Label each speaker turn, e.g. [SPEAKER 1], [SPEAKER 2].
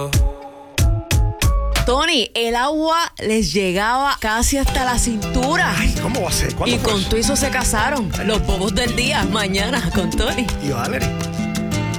[SPEAKER 1] Tony, el agua les llegaba casi hasta la cintura.
[SPEAKER 2] Ay, ¿cómo va a ser? ¿Cuándo
[SPEAKER 1] Y
[SPEAKER 2] fue
[SPEAKER 1] con
[SPEAKER 2] eso?
[SPEAKER 1] todo eso se casaron. Los bobos del día, mañana con Tony.
[SPEAKER 2] Y Valerie.